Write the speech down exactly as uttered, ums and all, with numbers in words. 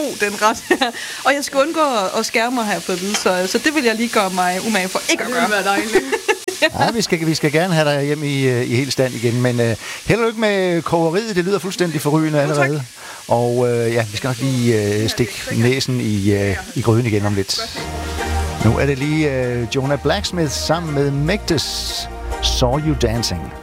den ret her. Og jeg skal undgå at skære mig her på at vide, så, så det vil jeg lige gøre mig umage for ikke at gøre. Det vil være dejligt. Ja, vi skal, vi skal gerne have dig hjem i, i helt stand igen, men uh, held og lykke med kogeriet, det lyder fuldstændig forrygende allerede. Og uh, ja, vi skal nok lige uh, stikke næsen i, uh, i gryden igen om lidt. Nu er det lige uh, Jonah Blacksmith sammen med Megdes Saw You Dancing.